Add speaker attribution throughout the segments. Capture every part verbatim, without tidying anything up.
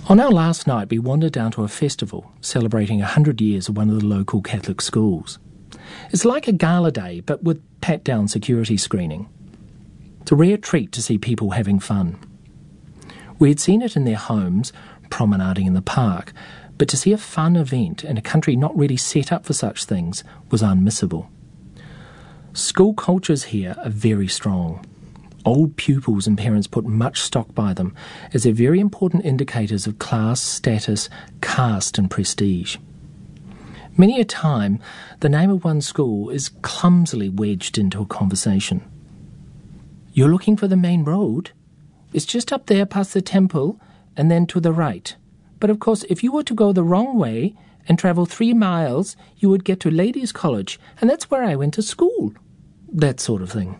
Speaker 1: On our last night, we wandered down to a festival celebrating one hundred years of one of the local Catholic schools. It's like a gala day, but with pat-down security screening. It's a rare treat to see people having fun. We had seen it in their homes, promenading in the park, but to see a fun event in a country not really set up for such things was unmissable. School cultures here are very strong. Old pupils and parents put much stock by them, as they're very important indicators of class, status, caste and prestige. Many a time, the name of one school is clumsily wedged into a conversation. "You're looking for the main road? It's just up there past the temple and then to the right. But of course, if you were to go the wrong way and travel three miles, you would get to Ladies' College, and that's where I went to school." That sort of thing.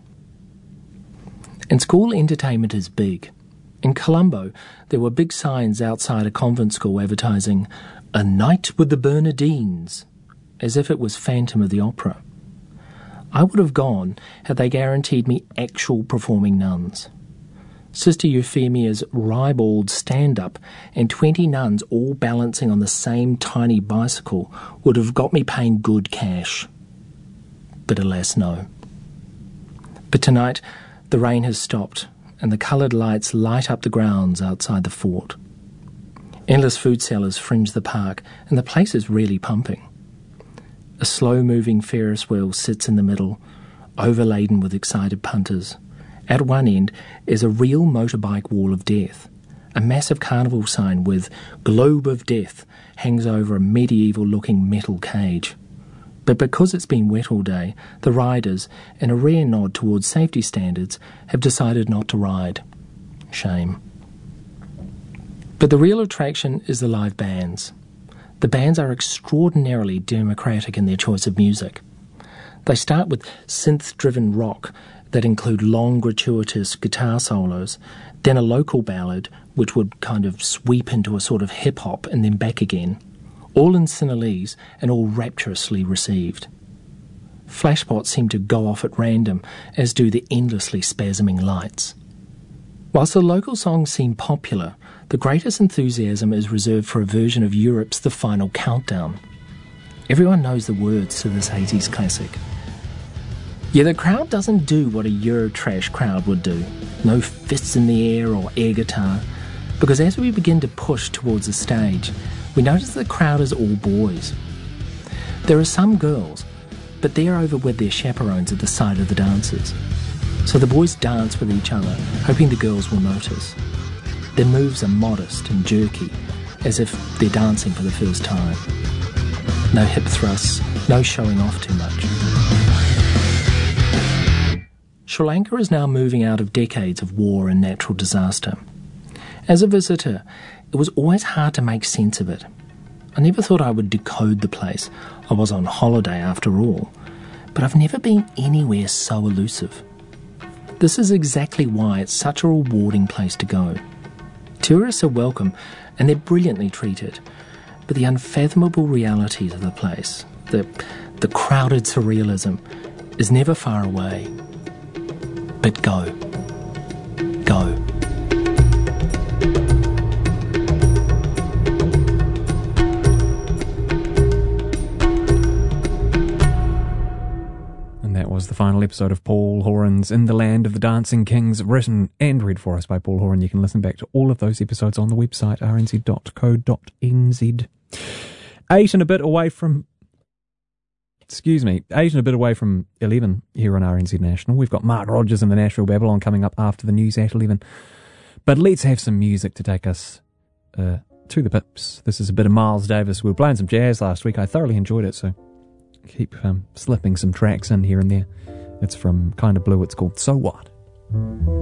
Speaker 1: And school entertainment is big. In Colombo, there were big signs outside a convent school advertising, "A Night with the Bernardines," as if it was Phantom of the Opera. I would have gone had they guaranteed me actual performing nuns. Sister Euphemia's ribald stand-up and twenty nuns all balancing on the same tiny bicycle would have got me paying good cash. But alas, no. But tonight, the rain has stopped, and the coloured lights light up the grounds outside the fort. Endless food sellers fringe the park, and the place is really pumping. A slow-moving Ferris wheel sits in the middle, overladen with excited punters. At one end is a real motorbike wall of death. A massive carnival sign with "Globe of Death" hangs over a medieval-looking metal cage. But because it's been wet all day, the riders, in a rare nod towards safety standards, have decided not to ride. Shame. But the real attraction is the live bands. The bands are extraordinarily democratic in their choice of music. They start with synth-driven rock that include long, gratuitous guitar solos, then a local ballad which would kind of sweep into a sort of hip-hop and then back again, all in Sinhalese and all rapturously received. Flashpots seem to go off at random, as do the endlessly spasming lights. Whilst the local songs seem popular, the greatest enthusiasm is reserved for a version of Europe's The Final Countdown. Everyone knows the words to this eighties classic. Yeah, the crowd doesn't do what a Eurotrash crowd would do. No fists in the air or air guitar, because as we begin to push towards the stage, we notice the crowd is all boys. There are some girls, but they're over with their chaperones at the side of the dancers. So the boys dance with each other, hoping the girls will notice. Their moves are modest and jerky, as if they're dancing for the first time. No hip thrusts, no showing off too much. Sri Lanka is now moving out of decades of war and natural disaster. As a visitor, it was always hard to make sense of it. I never thought I would decode the place. I was on holiday after all. But I've never been anywhere so elusive. This is exactly why it's such a rewarding place to go. Tourists are welcome and they're brilliantly treated. But the unfathomable realities of the place, the, the crowded surrealism, is never far away. But go. Go.
Speaker 2: And that was the final episode of Paul Horan's In the Land of the Dancing Kings, written and read for us by Paul Horan. You can listen back to all of those episodes on the website, r n z dot co dot n z. Eight and a bit away from... Excuse me, eight and a bit away from eleven here on R N Z National. We've got Mark Rogers and the Nashville Babylon coming up after the news at eleven. But let's have some music to take us uh, to the pips. This is a bit of Miles Davis. We were playing some jazz last week. I thoroughly enjoyed it, so keep um, slipping some tracks in here and there. It's from Kinda Blue. It's called So What?